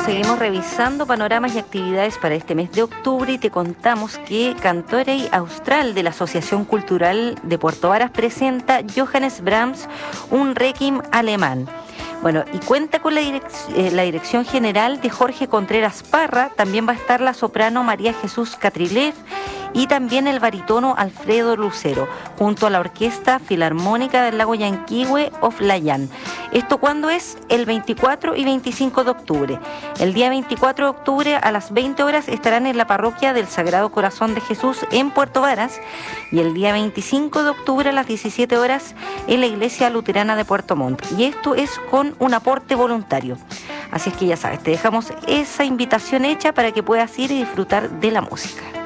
seguimos revisando panoramas y actividades para este mes de octubre y te contamos que Cantorey Austral de la Asociación Cultural de Puerto Varas presenta Johannes Brahms, un requiem alemán. Bueno, y cuenta con la dirección general de Jorge Contreras Parra. También va a estar la soprano María Jesús Catrilev y también el barítono Alfredo Lucero, junto a la Orquesta Filarmónica del Lago Yanquihue of Layán. ¿Esto cuándo es? El 24 y 25 de octubre. El día 24 de octubre a las 20 horas estarán en la parroquia del Sagrado Corazón de Jesús en Puerto Varas, y el día 25 de octubre a las 17 horas en la Iglesia Luterana de Puerto Montt. Y esto es con un aporte voluntario. Así es que ya sabes, te dejamos esa invitación hecha para que puedas ir y disfrutar de la música.